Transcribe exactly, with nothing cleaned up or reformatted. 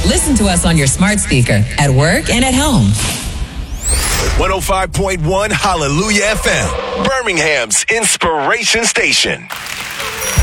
Listen to us on your smart speaker, at work and at home. one oh five point one Hallelujah F M, Birmingham's inspiration station.